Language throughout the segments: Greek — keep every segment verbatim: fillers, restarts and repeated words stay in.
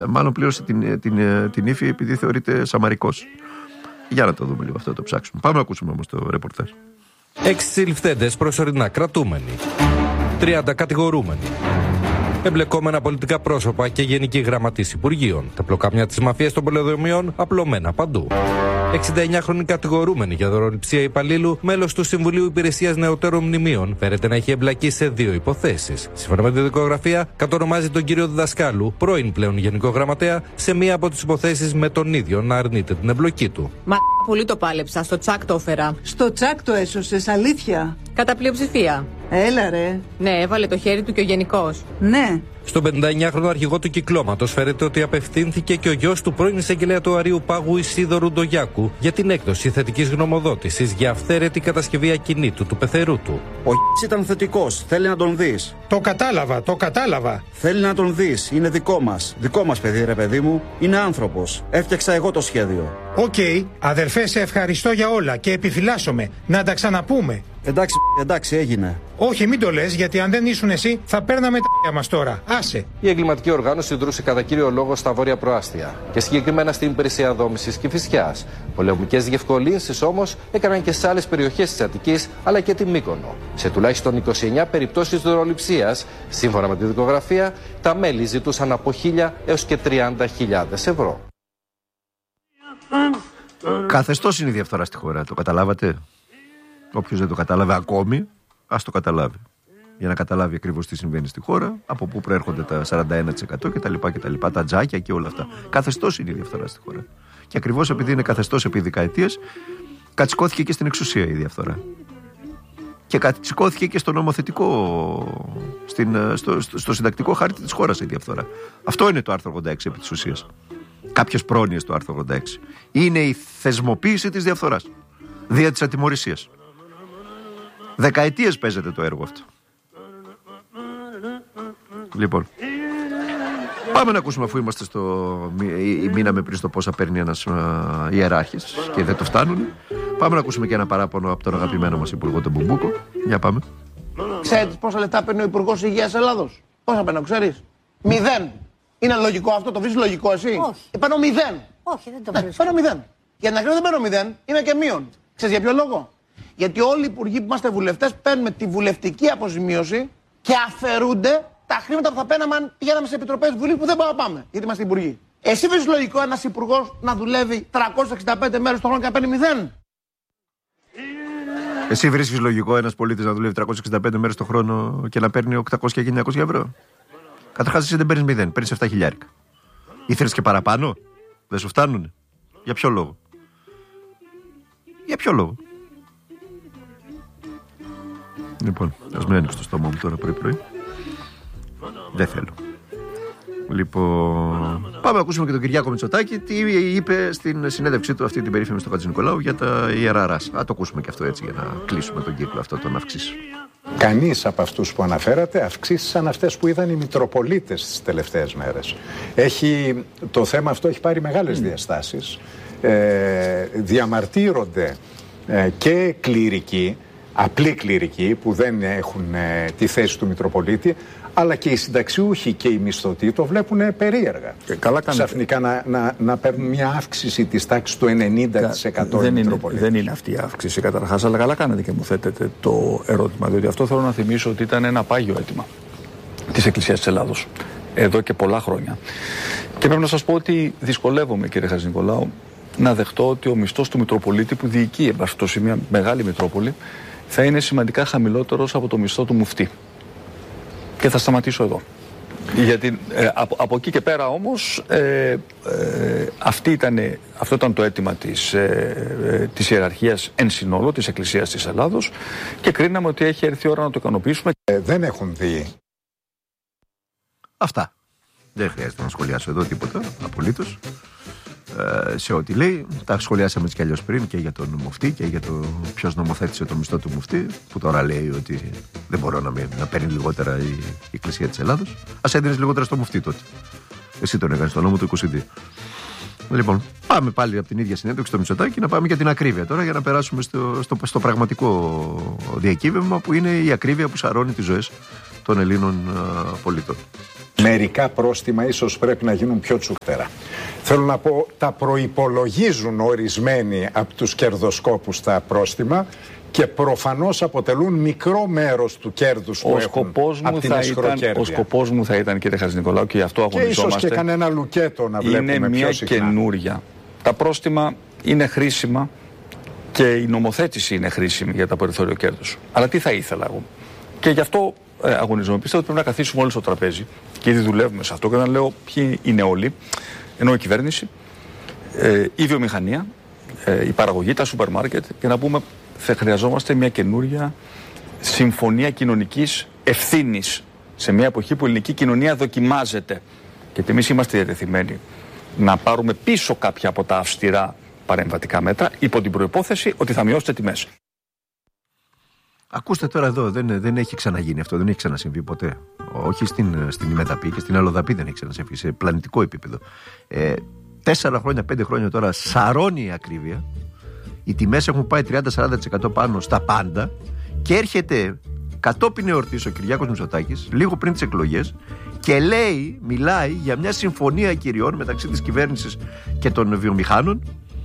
Μάλλον πλήρωσε την, την, την ύφη επειδή θεωρείται σαμαρικός. Για να το δούμε λίγο αυτό, το ψάξουμε. Πάμε να ακούσουμε όμως το ρεπορτάζ. Έξι συλληφθέντες προσωρινά κρατούμενοι. τριάντα κατηγορούμενοι. Εμπλεκόμενα πολιτικά πρόσωπα και γενικοί γραμματείς υπουργείων. Τα πλοκάμια της μαφίας των πολεοδομιών απλωμένα παντού. εξηνταεννιάχρονη κατηγορούμενη για δωροληψία υπαλλήλου, μέλος του Συμβουλίου Υπηρεσίας Νεωτέρων Μνημείων, φέρεται να έχει εμπλακεί σε δύο υποθέσεις. Σύμφωνα με τη δικογραφία, κατονομάζει τον κύριο Διδασκάλου, πρώην πλέον Γενικό Γραμματέα, σε μία από τις υποθέσεις με τον ίδιο να αρνείται την εμπλοκή του. Μα πολύ το πάλεψα, στο τσακ το έφερα. Στο τσακ το έσωσες, αλήθεια? Κατά πλειοψηφία. Έλα ρε. Ναι, έβαλε το χέρι του και ο γενικός. Ναι. Στον πενηνταεννιάχρονο αρχηγό του κυκλώματος φέρεται ότι απευθύνθηκε και ο γιος του πρώην εισαγγελέα του Αρείου Πάγου Ισίδωρου Ντογιάκου για την έκδοση θετικής γνωμοδότησης για αυθαίρετη κατασκευή ακινήτου του πεθερού του. Ο ήταν θετικός, θέλει να τον δεις. Το κατάλαβα, το κατάλαβα. Θέλει να τον δεις, είναι δικό μας. Δικό μας παιδί, ρε παιδί μου, είναι άνθρωπος. Έφτιαξα εγώ το σχέδιο. Οκ, okay. Αδερφέ, σε ευχαριστώ για όλα και επιφυλάσσομαι. Να τα ξαναπούμε. Εντάξει, εντάξει, έγινε. Όχι, μην το λες, γιατί αν δεν ήσουν εσύ, θα παίρναμε τα *** μας τώρα. Άσε. Η εγκληματική οργάνωση δρούσε κατά κύριο λόγο στα βόρεια προάστια και συγκεκριμένα στην υπηρεσία δόμησης Κηφισιάς. Πολεομικές διευκολύνσεις όμως έκαναν και σε άλλες περιοχές της Αττικής αλλά και τη Μύκονο. Σε τουλάχιστον είκοσι εννιά περιπτώσεις δωροληψίας, σύμφωνα με τη δικογραφία, τα μέλη ζητούσαν από χίλια έως και τριάντα χιλιάδες ευρώ. Καθεστώς είναι η διαφθορά στη χώρα, το καταλάβατε? Όποιος δεν το κατάλαβε ακόμη, ας το καταλάβει. Για να καταλάβει ακριβώς τι συμβαίνει στη χώρα, από πού προέρχονται τα σαράντα ένα τοις εκατό κτλ. κτλ τα τζάκια και όλα αυτά. Καθεστώς είναι η διαφθορά στη χώρα. Και ακριβώς επειδή είναι καθεστώς επί δεκαετίες, κατσικώθηκε και στην εξουσία η διαφθορά. Και κατσικώθηκε και στο νομοθετικό, στην, στο, στο, στο συντακτικό χάρτη της χώρας η διαφθορά. Αυτό είναι το άρθρο ογδόντα έξι επί της ουσίας. Κάποιες πρόνοιες του άρθρου ογδόντα έξι. Είναι η θεσμοποίηση της διαφθοράς. Δια της ατιμωρησίας. Δεκαετίες παίζεται το έργο αυτό. Λοιπόν, πάμε να ακούσουμε, αφού είμαστε στο. Μείναμε πριν στο πόσα παίρνει ένας ιεράρχης και δεν το φτάνουν. Πάμε να ακούσουμε και ένα παράπονο από τον αγαπημένο μας υπουργό, τον Μπουμπούκο. Για πάμε. Ξέρετε πόσα λεπτά παίρνει ο Υπουργός Υγείας Ελλάδος? Πόσα παίρνω, ξέρεις? Μηδέν. Είναι λογικό αυτό? Το βρίσκεις λογικό εσύ? Όχι. Ε, παίρνω μηδέν. Όχι, δεν το ναι, βρίσκω. Παίρνω μηδέν. Για την ακρίβεια δεν παίρνω μηδέν, είμαι και μείον. Ξέρεις για ποιο λόγο? Γιατί όλοι οι υπουργοί που είμαστε βουλευτές παίρνουμε τη βουλευτική αποζημίωση και αφαιρούνται τα χρήματα που θα παίρναμε αν πηγαίναμε σε επιτροπές Βουλής που δεν μπορούμε να πάμε, γιατί είμαστε υπουργοί. Εσύ βρίσκεις λογικό ένας υπουργός να δουλεύει τριακόσιες εξήντα πέντε μέρες το χρόνο και να παίρνει μηδέν? Εσύ βρίσκεις λογικό ένας πολίτης να δουλεύει τριακόσιες εξήντα πέντε μέρες το χρόνο και να παίρνει οκτακόσια και εννιακόσια ευρώ? Καταρχάς, εσύ δεν παίρνεις μηδέν, παίρνεις επτά χιλιάρικα. Ήθελες και παραπάνω? Δεν σου φτάνουνε? Για ποιο λόγο? Για ποιο λόγο? Λοιπόν, ας μην ανοίξω το στόμα μου τώρα πρωί-πρωί. Δεν θέλω. Λοιπόν, πάμε να ακούσουμε και τον Κυριάκο Μητσοτάκη τι είπε στην συνέντευξή του αυτή την περίφημη στο Χατζηνικολάου για τα ιερά ράσα. Α, το ακούσουμε και αυτό έτσι για να κλείσουμε τον κύκλο αυτό των αυξήσεων. Κανείς από αυτούς που αναφέρατε αυξήσεις σαν αυτές που είδαν οι Μητροπολίτες τις τελευταίες μέρες. Έχει, το θέμα αυτό έχει πάρει μεγάλες mm. διαστάσεις. Ε, διαμαρτύρονται ε, και κληρικοί, απλοί κληρικοί που δεν έχουν ε, τη θέση του Μητροπολίτη, αλλά και οι συνταξιούχοι και οι μισθωτοί το βλέπουν περίεργα. Και καλά ξαφνικά να, να, να παίρνουν μια αύξηση της τάξης του ενενήντα τοις εκατό. Δεν είναι, δεν είναι αυτή η αύξηση καταρχάς, αλλά καλά κάνετε και μου θέτετε το ερώτημα, διότι αυτό θέλω να θυμίσω ότι ήταν ένα πάγιο αίτημα της Εκκλησίας της Ελλάδος εδώ και πολλά χρόνια. Και πρέπει να σας πω ότι δυσκολεύομαι, κύριε Χατζηνικολάου, να δεχτώ ότι ο μισθός του Μητροπολίτη που διοικεί εν πάση περιπτώσει μια μεγάλη Μητρόπολη θα είναι σημαντικά χαμηλότερος από το μισθό του μουφτή. Και θα σταματήσω εδώ. Γιατί ε, από, από εκεί και πέρα όμως ε, ε, αυτή ήτανε, αυτό ήταν το αίτημα της, ε, ε, της ιεραρχίας εν συνόλο της Εκκλησίας της Ελλάδος και κρίναμε ότι έχει έρθει η ώρα να το ικανοποιήσουμε. Ε, δεν έχουν δει. Αυτά. Δεν χρειάζεται να σχολιάσω εδώ τίποτα απολύτως. Ε, σε ό,τι λέει, τα σχολιάσαμε έτσι κι αλλιώς πριν και για τον μουφτή και για το ποιος νομοθέτησε το μισθό του μουφτή, που τώρα λέει ότι δεν μπορώ να, μην, να παίρνει λιγότερα η, η Εκκλησία της Ελλάδος. Ας έδινες λιγότερα στο μουφτή τότε. Εσύ τον έκανες στο νόμο του είκοσι δύο. Λοιπόν, πάμε πάλι από την ίδια συνέντευξη στο Μητσοτάκη να πάμε για την ακρίβεια τώρα, για να περάσουμε στο, στο, στο πραγματικό διακύβευμα που είναι η ακρίβεια που σαρώνει τις ζωές των Ελλήνων α, πολιτών. Μερικά πρόστιμα ίσως πρέπει να γίνουν πιο τσουκτερά. Θέλω να πω, τα προϋπολογίζουν ορισμένοι από τους κερδοσκόπους τα πρόστιμα και προφανώς αποτελούν μικρό μέρος του κέρδους που ο έχουν από την εσχροκέρδεια. Ο σκοπός μου θα ήταν, κύριε Χατζηνικολάου, και γι' αυτό αγωνιζόμαστε. Και ίσως και κανένα λουκέτο να βλέπουμε είναι μια πιο συχνά. καινούρια. Τα πρόστιμα είναι χρήσιμα και η νομοθέτηση είναι χρήσιμη για τα περιθώριο κέρδους. Αλλά τι θα ήθελα εγώ. Και γι' αυτό ε, αγωνιζόμαι. Πιστεύω ότι πρέπει να καθίσουμε όλοι στο τραπέζι και ήδη δουλεύουμε σε αυτό. Και όταν λέω ποιοι είναι όλοι, ενώ η κυβέρνηση, ε, η βιομηχανία, ε, η παραγωγή, τα σούπερ μάρκετ, και να πούμε θα χρειαζόμαστε μια καινούρια συμφωνία κοινωνικής ευθύνης σε μια εποχή που η ελληνική κοινωνία δοκιμάζεται. Και εμείς είμαστε διατεθειμένοι να πάρουμε πίσω κάποια από τα αυστηρά παρεμβατικά μέτρα υπό την προϋπόθεση ότι θα μειώσετε τιμές. Ακούστε τώρα εδώ, δεν, δεν έχει ξαναγίνει αυτό, δεν έχει ξανασυμβεί ποτέ. Όχι στην, στην Ημεταπή και στην Αλλοδαπή δεν έχει ξανασυμβεί, σε πλανητικό επίπεδο. Ε, τέσσερα χρόνια, πέντε χρόνια τώρα σαρώνει η ακρίβεια. Οι τιμές έχουν πάει τριάντα με σαράντα τοις εκατό πάνω στα πάντα και έρχεται κατόπιν εορτής ο Κυριάκος Μητσοτάκης, λίγο πριν τις εκλογές, και λέει, μιλάει για μια συμφωνία κυριών μεταξύ της κυβέρνησης και των βιομηχάνων,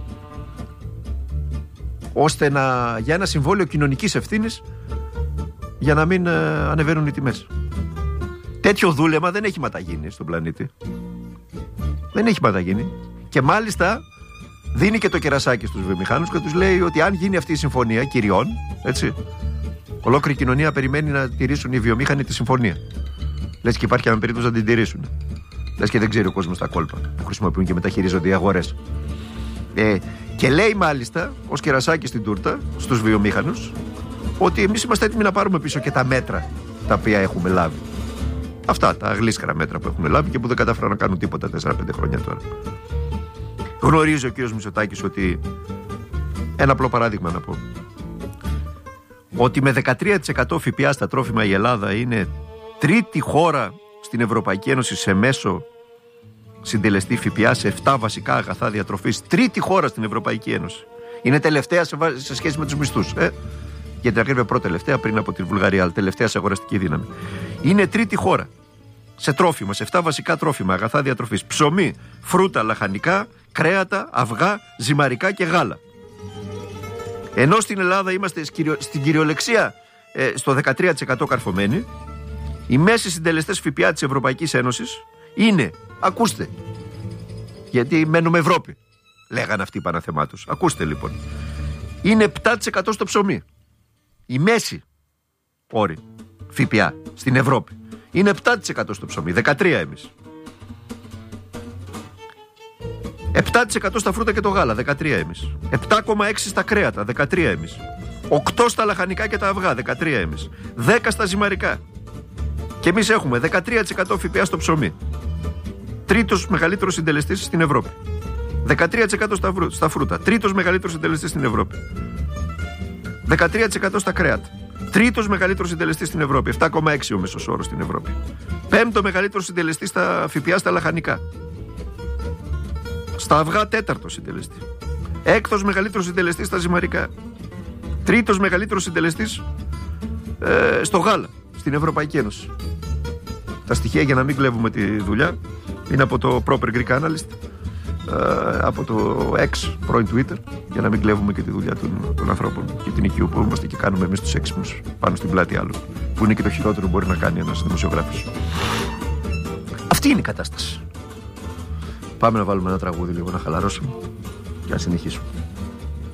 ώστε να, για ένα συμβόλαιο κοινωνικής ευθύνης για να μην ε, ανεβαίνουν οι τιμές. Τέτοιο δούλεμα δεν έχει ματαγίνει στον πλανήτη. Δεν έχει ματαγίνει. Και μάλιστα δίνει και το κερασάκι στους βιομηχάνους και τους λέει ότι αν γίνει αυτή η συμφωνία κυριών, έτσι, ολόκληρη κοινωνία περιμένει να τηρήσουν οι βιομήχανοι τη συμφωνία. Λες και υπάρχει ένα περίπτωση να την τηρήσουν. Λες και δεν ξέρει ο κόσμος τα κόλπα που χρησιμοποιούν και μεταχειρίζονται οι αγορές. Ε, και λέει μάλιστα, ως κερασάκι στην τούρτα, στους βιομήχανους, ότι εμείς είμαστε έτοιμοι να πάρουμε πίσω και τα μέτρα τα οποία έχουμε λάβει. Αυτά τα γλύσκρα μέτρα που έχουμε λάβει και που δεν κατάφεραν να κάνουν τίποτα τέσσερα πέντε χρόνια τώρα. Γνωρίζει ο κύριος Μητσοτάκης ότι, ένα απλό παράδειγμα να πω, ότι με δεκατρία τοις εκατό ΦΠΑ στα τρόφιμα η Ελλάδα είναι τρίτη χώρα στην Ευρωπαϊκή Ένωση σε μέσο συντελεστή ΦΠΑ σε επτά βασικά αγαθά διατροφής. Τρίτη χώρα στην Ευρωπαϊκή Ένωση. Είναι τελευταία σε, βα... σε σχέση με τους μισθούς. Ε? Για την ακρίβεια πρώτη τελευταία πριν από τη Βουλγαρία, αλλά τελευταία σε αγοραστική δύναμη. Είναι τρίτη χώρα σε τρόφιμα, σε επτά βασικά τρόφιμα αγαθά διατροφής. Ψωμί, φρούτα, λαχανικά, κρέατα, αυγά, ζυμαρικά και γάλα. Ενώ στην Ελλάδα είμαστε στην κυριολεξία ε, στο δεκατρία τοις εκατό καρφωμένοι, οι μέσοι συντελεστές ΦΠΑ της Ευρωπαϊκής Ένωσης είναι, ακούστε, γιατί μένουμε Ευρώπη, λέγανε αυτοί οι παναθεμάτους. Ακούστε λοιπόν, είναι επτά τοις εκατό στο ψωμί. Η μέση όρη ΦΠΑ στην Ευρώπη είναι επτά τοις εκατό στο ψωμί, δεκατρία τοις εκατό εμείς. επτά τοις εκατό στα φρούτα και το γάλα, δεκατρία τοις εκατό εμείς. επτά κόμμα έξι τοις εκατό στα κρέατα, δεκατρία τοις εκατό εμείς. οκτώ τοις εκατό στα λαχανικά και τα αυγά, δεκατρία τοις εκατό εμείς. δέκα τοις εκατό στα ζυμαρικά. Και εμείς έχουμε δεκατρία τοις εκατό ΦΠΑ στο ψωμί. Τρίτος μεγαλύτερος συντελεστής στην Ευρώπη. δεκατρία τοις εκατό στα, βρου, στα φρούτα. Τρίτος μεγαλύτερος συντελεστής στην Ευρώπη. δεκατρία τοις εκατό στα κρέατα. Τρίτος μεγαλύτερος συντελεστής στην Ευρώπη. επτά κόμμα έξι ο μέσος όρος στην Ευρώπη. Πέμπτο μεγαλύτερος συντελεστής στα ΦΠΑ στα λαχανικά. Στα αυγά τέταρτο συντελεστή. Έκτος μεγαλύτερος συντελεστής στα ζυμαρικά. Τρίτος μεγαλύτερος συντελεστής ε, στο γάλα στην Ευρωπαϊκή Ένωση. Τα στοιχεία, για να μην κλέβουμε τη δουλειά, είναι από το Proper Greek Analyst, ε, από το X, πρώην Twitter, για να μην κλέβουμε και τη δουλειά των, των ανθρώπων και την οικείου που είμαστε και κάνουμε εμείς τους έξυπνους πάνω στην πλάτη άλλων, που είναι και το χειρότερο που μπορεί να κάνει ένας δημοσιογράφος. Αυτή είναι η κατάσταση. Πάμε να βάλουμε ένα τραγούδι λίγο να χαλαρώσουμε και να συνεχίσουμε.